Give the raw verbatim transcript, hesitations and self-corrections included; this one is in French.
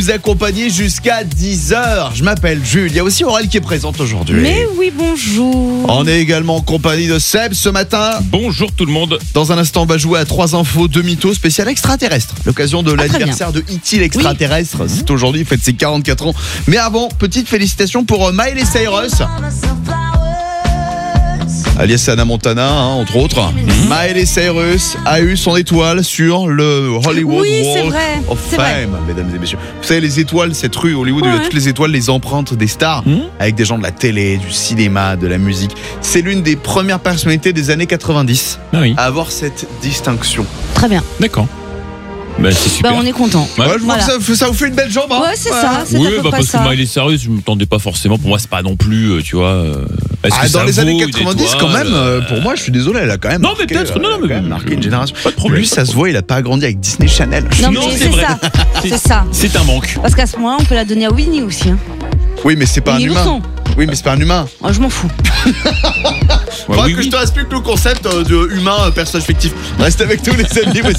Vous accompagner jusqu'à dix heures. Je m'appelle Jules. Il y a aussi Aurel qui est présente aujourd'hui. Mais oui, bonjour. On est également en compagnie de Seb ce matin. Bonjour tout le monde. Dans un instant, on va jouer à trois infos, deux mythos spécial extraterrestre. L'occasion de Ah, l'anniversaire de E T l'extraterrestre. Oui. C'est aujourd'hui, il fête ses quarante-quatre ans. Mais avant, petite félicitation pour euh, Miley Cyrus. Alias Hannah Montana, hein, entre autres. Mm-hmm. Miley Cyrus a eu son étoile sur le Hollywood oui, Walk vrai, of Fame, vrai. Mesdames et messieurs. Vous savez, les étoiles, cette rue Hollywood, ouais. où il y a toutes les étoiles, les empreintes des stars, mm-hmm. avec des gens de la télé, du cinéma, de la musique. C'est l'une des premières personnalités des années quatre-vingt-dix ah oui. à avoir cette distinction. Très bien. D'accord. Bah, c'est super. Bah, on est content. Ouais, je vois voilà. que ça, ça vous fait une belle jambe. Hein. Ouais, c'est ouais. ça. C'est oui, à peu bah, près parce ça. que Miley Cyrus, je ne m'attendais pas forcément. Pour moi, c'est pas non plus, euh, tu vois. Euh, ah, dans les années quatre-vingt-dix, quand même, euh, pour moi, je suis désolé, elle a quand même. Non, marqué, mais peut-être, euh, non, non, mais quand même marqué une génération. Pas de problème. Lui, ça se voit, il a pas grandi avec Disney Channel. Non, non mais c'est, c'est vrai. ça. C'est ça. C'est un manque. Parce qu'à ce moment-là, on peut la donner à Winnie aussi. Hein. Oui, mais c'est pas Winnie un humain. Oui, mais c'est pas un humain. Oh, je m'en fous. Faudra ouais, oui, que oui. je te explique le concept de humain, personnage fictif. Reste avec nous, les amis.